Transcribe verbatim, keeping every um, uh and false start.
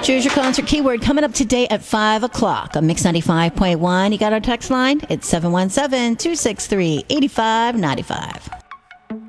Choose your concert keyword coming up today at five o'clock on Mix ninety-five point one. You got our text line? It's seven one seven, two six three, eight five nine five.